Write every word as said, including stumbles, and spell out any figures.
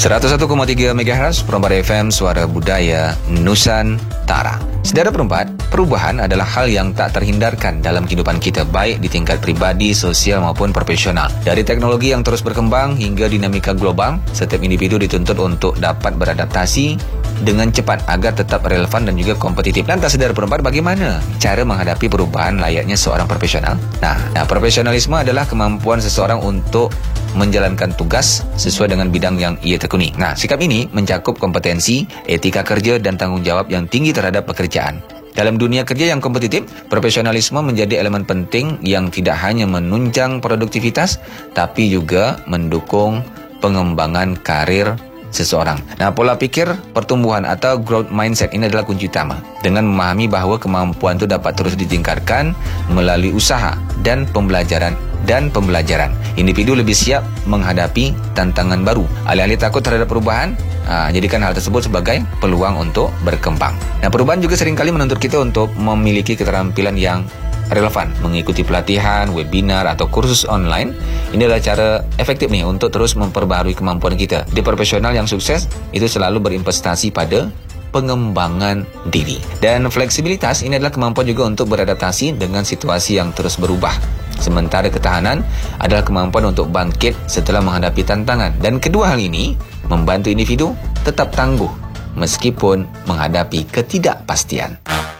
seratus satu koma tiga megahertz Perumbar F M, Suara Budaya Nusantara. Saudara perempat, perubahan adalah hal yang tak terhindarkan dalam kehidupan kita, baik di tingkat pribadi, sosial maupun profesional. Dari teknologi yang terus berkembang hingga dinamika global, setiap individu dituntut untuk dapat beradaptasi dengan cepat agar tetap relevan dan juga kompetitif. Lantas saudara perempat, bagaimana cara menghadapi perubahan layaknya seorang profesional? Nah, nah profesionalisme adalah kemampuan seseorang untuk menjalankan tugas sesuai dengan bidang yang ia tekuni. Nah, sikap ini mencakup kompetensi, etika kerja dan tanggung jawab yang tinggi terhadap pekerjaan. Dalam dunia kerja yang kompetitif, profesionalisme menjadi elemen penting yang tidak hanya menunjang produktivitas, tapi juga mendukung pengembangan karir seseorang. Nah, pola pikir pertumbuhan atau growth mindset ini adalah kunci utama. Dengan memahami bahawa kemampuan itu dapat terus ditingkatkan melalui usaha dan pembelajaran dan pembelajaran, individu lebih siap menghadapi tantangan baru. Alih-alih takut terhadap perubahan, ha, jadikan hal tersebut sebagai peluang untuk berkembang. Nah, perubahan juga seringkali menuntut kita untuk memiliki keterampilan yang relevan, mengikuti pelatihan, webinar atau kursus online. Ini adalah cara efektif nih untuk terus memperbaharui kemampuan kita. Di profesional yang sukses itu selalu berinvestasi pada pengembangan diri. Dan fleksibilitas ini adalah kemampuan juga untuk beradaptasi dengan situasi yang terus berubah. Sementara ketahanan adalah kemampuan untuk bangkit setelah menghadapi tantangan. Dan kedua hal ini membantu individu tetap tangguh meskipun menghadapi ketidakpastian.